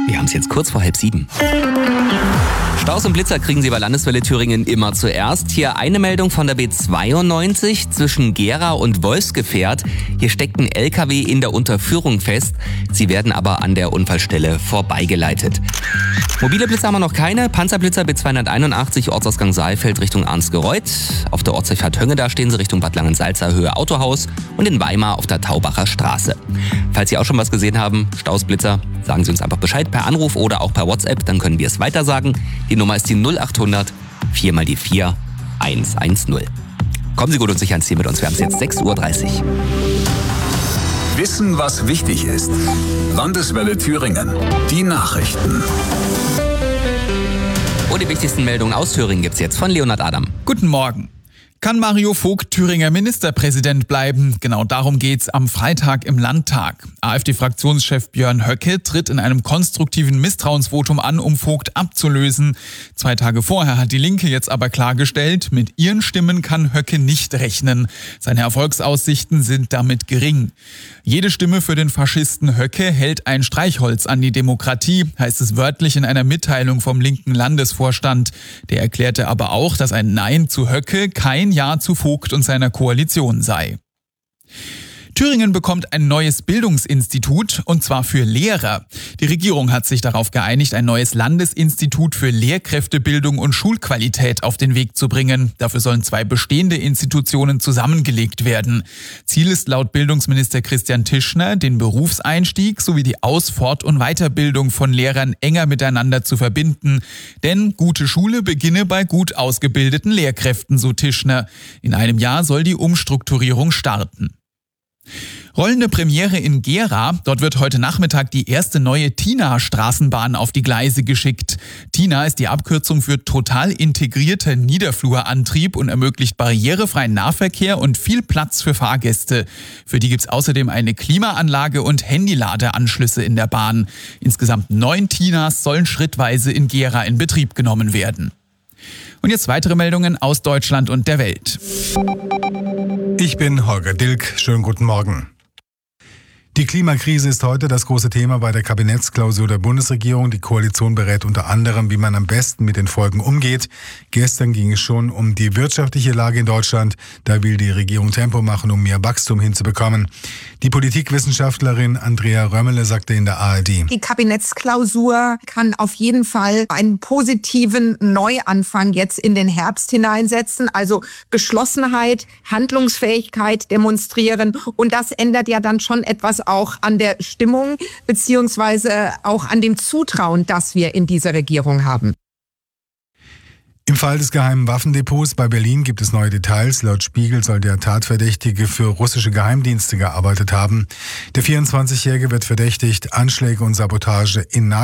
Wir haben es jetzt kurz vor 6:30. Staus und Blitzer kriegen Sie bei Landeswelle Thüringen immer zuerst. Hier eine Meldung von der B92 zwischen Gera und Wolfsgefährt. Hier steckt ein LKW in der Unterführung fest. Sie werden aber an der Unfallstelle vorbeigeleitet. Mobile Blitzer haben wir noch keine. Panzerblitzer B281 Ortsausgang Saalfeld Richtung Arnsgereuth. Auf der Ortsdurchfahrt Hönge, da stehen Sie Richtung Bad Langensalza Höhe Autohaus und in Weimar auf der Taubacher Straße. Falls Sie auch schon was gesehen haben, Staus, Blitzer, sagen Sie uns einfach Bescheid per Anruf oder auch per WhatsApp, dann können wir es weitersagen. Die Nummer ist die 0800 4x4 110. Kommen Sie gut und sicher ans Ziel mit uns. Wir haben es jetzt 6:30 Uhr. Wissen, was wichtig ist. Landeswelle Thüringen. Die Nachrichten. Und die wichtigsten Meldungen aus Thüringen gibt's jetzt von Leonhard Adam. Guten Morgen. Kann Mario Vogt Thüringer Ministerpräsident bleiben? Genau darum geht's am Freitag im Landtag. AfD-Fraktionschef Björn Höcke tritt in einem konstruktiven Misstrauensvotum an, um Vogt abzulösen. 2 Tage vorher hat die Linke jetzt aber klargestellt, mit ihren Stimmen kann Höcke nicht rechnen. Seine Erfolgsaussichten sind damit gering. Jede Stimme für den Faschisten Höcke hält ein Streichholz an die Demokratie, heißt es wörtlich in einer Mitteilung vom linken Landesvorstand. Der erklärte aber auch, dass ein Nein zu Höcke kein Ja zu Vogt und seiner Koalition sei. Thüringen bekommt ein neues Bildungsinstitut, und zwar für Lehrer. Die Regierung hat sich darauf geeinigt, ein neues Landesinstitut für Lehrkräftebildung und Schulqualität auf den Weg zu bringen. Dafür sollen 2 bestehende Institutionen zusammengelegt werden. Ziel ist laut Bildungsminister Christian Tischner, den Berufseinstieg sowie die Aus-, Fort- und Weiterbildung von Lehrern enger miteinander zu verbinden. Denn gute Schule beginne bei gut ausgebildeten Lehrkräften, so Tischner. In einem Jahr soll die Umstrukturierung starten. Rollende Premiere in Gera. Dort wird heute Nachmittag die erste neue TINA-Straßenbahn auf die Gleise geschickt. TINA ist die Abkürzung für total integrierter Niederflurantrieb und ermöglicht barrierefreien Nahverkehr und viel Platz für Fahrgäste. Für die gibt's außerdem eine Klimaanlage und Handyladeanschlüsse in der Bahn. Insgesamt 9 TINAs sollen schrittweise in Gera in Betrieb genommen werden. Und jetzt weitere Meldungen aus Deutschland und der Welt. Ich bin Holger Dilk. Schönen guten Morgen. Die Klimakrise ist heute das große Thema bei der Kabinettsklausur der Bundesregierung. Die Koalition berät unter anderem, wie man am besten mit den Folgen umgeht. Gestern ging es schon um die wirtschaftliche Lage in Deutschland. Da will die Regierung Tempo machen, um mehr Wachstum hinzubekommen. Die Politikwissenschaftlerin Andrea Römmele sagte in der ARD: Die Kabinettsklausur kann auf jeden Fall einen positiven Neuanfang jetzt in den Herbst hineinsetzen. Also Geschlossenheit, Handlungsfähigkeit demonstrieren. Und das ändert ja dann schon etwas auch an der Stimmung beziehungsweise auch an dem Zutrauen, das wir in dieser Regierung haben. Im Fall des geheimen Waffendepots bei Berlin gibt es neue Details. Laut Spiegel soll der Tatverdächtige für russische Geheimdienste gearbeitet haben. Der 24-Jährige wird verdächtigt, Anschläge und Sabotage in